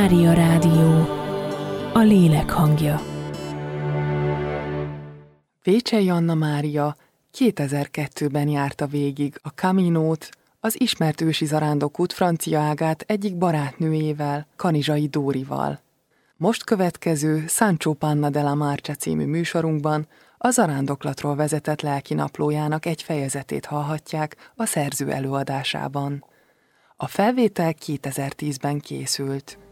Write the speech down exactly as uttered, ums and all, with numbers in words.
Mária Rádió, a lélek hangja. Vécsey Anna Mária kétezer-kettőben járta végig a Caminót, az ismert ősi zarándokút francia ágát egyik barátnőjével, Kanizsai Dórival. Most következő Sancho Panna della Marcia című műsorunkban a zarándoklatról vezetett lelkinaplójának egy fejezetét hallhatják a szerző előadásában. A felvétel kétezer-tízben készült.